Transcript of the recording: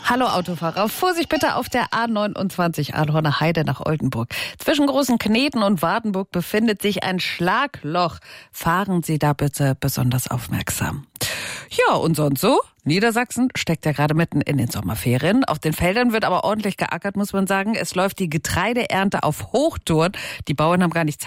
Hallo Autofahrer, Vorsicht bitte auf der A29 Adorner Heide nach Oldenburg. Zwischen Großen Kneten und Wardenburg befindet sich ein Schlagloch. Fahren Sie da bitte besonders aufmerksam. Ja, und sonst so? Niedersachsen steckt ja gerade mitten in den Sommerferien. Auf den Feldern wird aber ordentlich geackert, muss man sagen. Es läuft die Getreideernte auf Hochtouren. Die Bauern haben gar nicht Zeit.